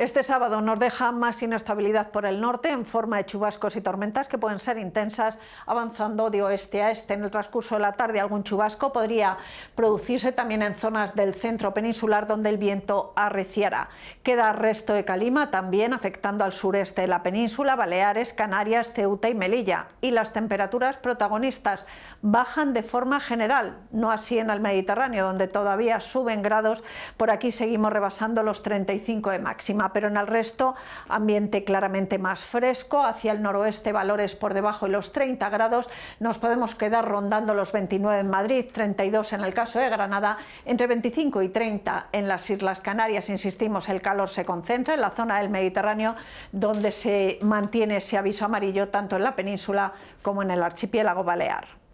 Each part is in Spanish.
Este sábado nos deja más inestabilidad por el norte en forma de chubascos y tormentas que pueden ser intensas, avanzando de oeste a este. En el transcurso de la tarde algún chubasco podría producirse también en zonas del centro peninsular donde el viento arreciará. Queda resto de calima también afectando al sureste de la península, Baleares, Canarias, Ceuta y Melilla. Y las temperaturas protagonistas bajan de forma general, no así en el Mediterráneo, donde todavía suben grados. Por aquí seguimos rebasando los 35 de máxima, pero en el resto ambiente claramente más fresco. Hacia el noroeste valores por debajo de los 30 grados. Nos podemos quedar rondando los 29 en Madrid, 32 en el caso de Granada, entre 25 y 30 en las Islas Canarias. Insistimos, el calor se concentra en la zona del Mediterráneo, donde se mantiene ese aviso amarillo tanto en la península como en el archipiélago balear.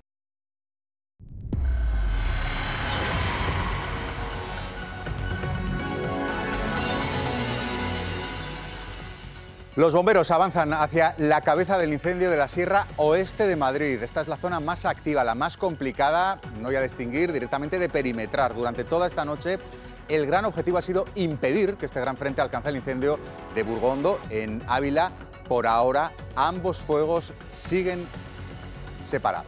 Los bomberos avanzan hacia la cabeza del incendio de la Sierra Oeste de Madrid. Esta es la zona más activa, la más complicada, no voy a distinguir, directamente de perimetrar. Durante toda esta noche el gran objetivo ha sido impedir que este gran frente alcance el incendio de Burgondo en Ávila. Por ahora ambos fuegos siguen separados.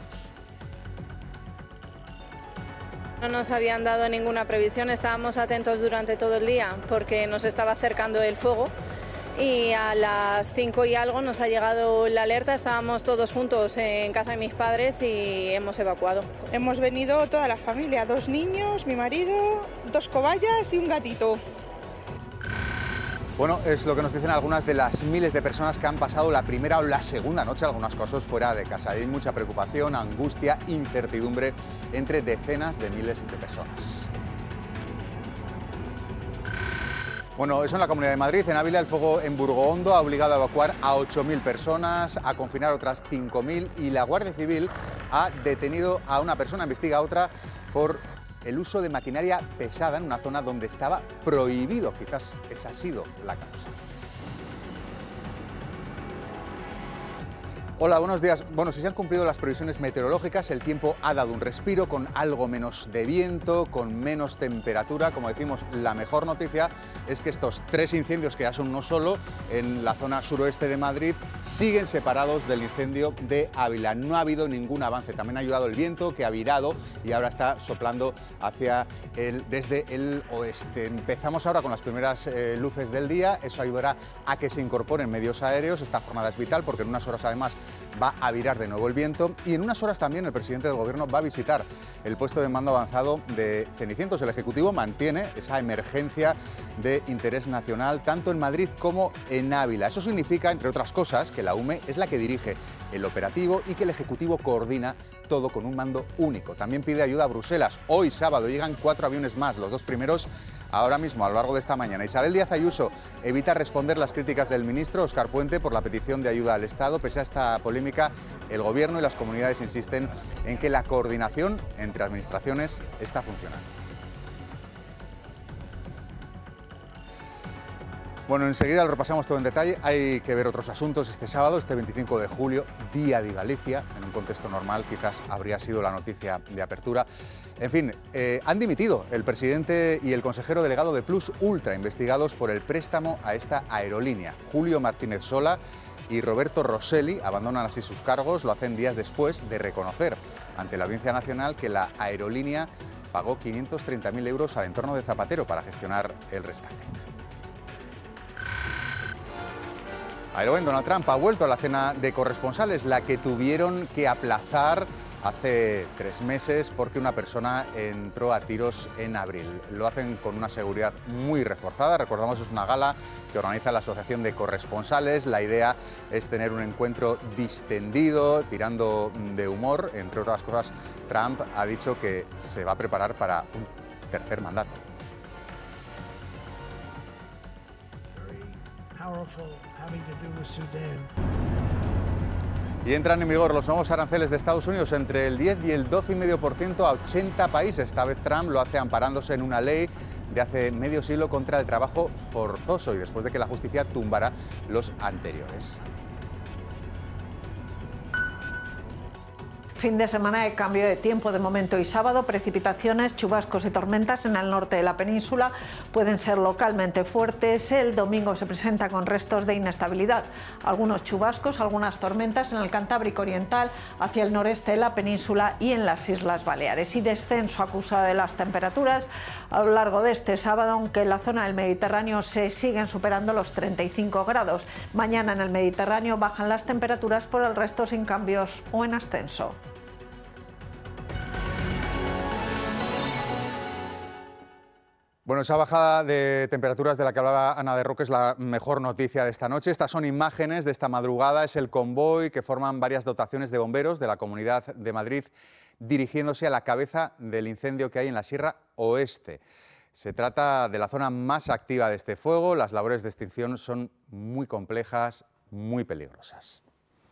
No nos habían dado ninguna previsión, estábamos atentos durante todo el día porque nos estaba acercando el fuego. Y a las 5 y algo nos ha llegado la alerta, estábamos todos juntos en casa de mis padres y hemos evacuado. Hemos venido toda la familia, 2 niños, mi marido, 2 cobayas y un gatito. Bueno, es lo que nos dicen algunas de las miles de personas que han pasado la primera o la segunda noche, algunos casos, fuera de casa. Hay mucha preocupación, angustia, incertidumbre entre decenas de miles de personas. Bueno, eso en la Comunidad de Madrid. En Ávila, el fuego en Burgondo ha obligado a evacuar a 8.000 personas, a confinar otras 5.000 y la Guardia Civil ha detenido a una persona, investiga a otra por el uso de maquinaria pesada en una zona donde estaba prohibido. Quizás esa ha sido la causa. Hola, buenos días. Bueno, si se han cumplido las previsiones meteorológicas, el tiempo ha dado un respiro con algo menos de viento, con menos temperatura. Como decimos, la mejor noticia es que estos 3 incendios, que ya son uno solo, en la zona suroeste de Madrid, siguen separados del incendio de Ávila. No ha habido ningún avance. También ha ayudado el viento, que ha virado y ahora está soplando desde el oeste. Empezamos ahora con las primeras luces del día. Eso ayudará a que se incorporen medios aéreos. Esta jornada es vital porque en unas horas además va a virar de nuevo el viento y en unas horas también el presidente del Gobierno va a visitar el puesto de mando avanzado de Cenicientos. El Ejecutivo mantiene esa emergencia de interés nacional tanto en Madrid como en Ávila. Eso significa, entre otras cosas, que la UME es la que dirige el operativo y que el Ejecutivo coordina todo con un mando único. También pide ayuda a Bruselas. Hoy, sábado, llegan 4 aviones más, los 2 primeros ahora mismo, a lo largo de esta mañana. Isabel Díaz Ayuso evita responder las críticas del ministro Óscar Puente por la petición de ayuda al Estado. Pese a esta polémica, el Gobierno y las comunidades insisten en que la coordinación entre administraciones está funcionando. Bueno, enseguida lo repasamos todo en detalle. Hay que ver otros asuntos. Este sábado, este 25 de julio, Día de Galicia. En un contexto normal quizás habría sido la noticia de apertura. En fin, han dimitido el presidente y el consejero delegado de Plus Ultra, investigados por el préstamo a esta aerolínea. Julio Martínez Sola y Roberto Rosselli abandonan así sus cargos. Lo hacen días después de reconocer ante la Audiencia Nacional que la aerolínea pagó 530.000 euros al entorno de Zapatero para gestionar el rescate. Aeroben, Donald Trump ha vuelto a la cena de corresponsales, la que tuvieron que aplazar hace 3 meses porque una persona entró a tiros en abril. Lo hacen con una seguridad muy reforzada. Recordamos, es una gala que organiza la Asociación de Corresponsales. La idea es tener un encuentro distendido, tirando de humor. Entre otras cosas, Trump ha dicho que se va a preparar para un tercer mandato. Y entran en vigor los nuevos aranceles de Estados Unidos entre el 10 y el 12,5% a 80 países. Esta vez Trump lo hace amparándose en una ley de hace medio siglo contra el trabajo forzoso y después de que la justicia tumbara los anteriores. Fin de semana de cambio de tiempo de momento y sábado, precipitaciones, chubascos y tormentas en el norte de la península, pueden ser localmente fuertes. El domingo se presenta con restos de inestabilidad. Algunos chubascos, algunas tormentas en el Cantábrico Oriental, hacia el noreste de la península y en las Islas Baleares. Y descenso acusado de las temperaturas a lo largo de este sábado, aunque en la zona del Mediterráneo se siguen superando los 35 grados. Mañana en el Mediterráneo bajan las temperaturas, por el resto sin cambios o en ascenso. Bueno, esa bajada de temperaturas de la que hablaba Ana de Roque es la mejor noticia de esta noche. Estas son imágenes de esta madrugada, es el convoy que forman varias dotaciones de bomberos de la Comunidad de Madrid dirigiéndose a la cabeza del incendio que hay en la Sierra Oeste. Se trata de la zona más activa de este fuego. Las labores de extinción son muy complejas, muy peligrosas.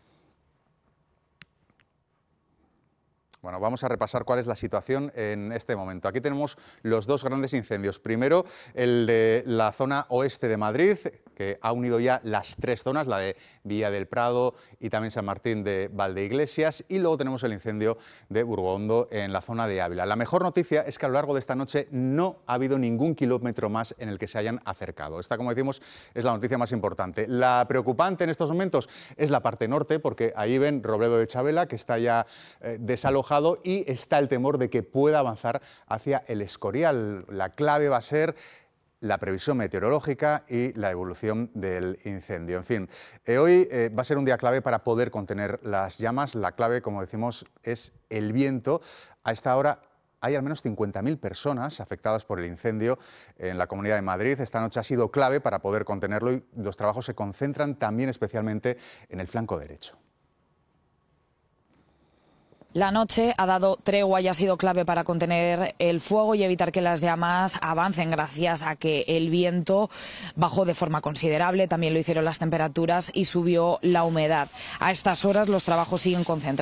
Bueno, vamos a repasar cuál es la situación en este momento. Aquí tenemos los dos grandes incendios. Primero, el de la zona oeste de Madrid, que ha unido ya las tres zonas, la de Villa del Prado y también San Martín de Valdeiglesias. Y luego tenemos el incendio de Burgondo en la zona de Ávila. La mejor noticia es que a lo largo de esta noche no ha habido ningún kilómetro más en el que se hayan acercado. Esta, como decimos, es la noticia más importante. La preocupante en estos momentos es la parte norte, porque ahí ven Robledo de Chavela, que está ya desalojado, y está el temor de que pueda avanzar hacia el Escorial. La clave va a ser la previsión meteorológica y la evolución del incendio. En fin, hoy va a ser un día clave para poder contener las llamas. La clave, como decimos, es el viento. A esta hora hay al menos 50.000 personas afectadas por el incendio en la Comunidad de Madrid. Esta noche ha sido clave para poder contenerlo y los trabajos se concentran también especialmente en el flanco derecho. La noche ha dado tregua y ha sido clave para contener el fuego y evitar que las llamas avancen, gracias a que el viento bajó de forma considerable, también lo hicieron las temperaturas y subió la humedad. A estas horas los trabajos siguen concentrados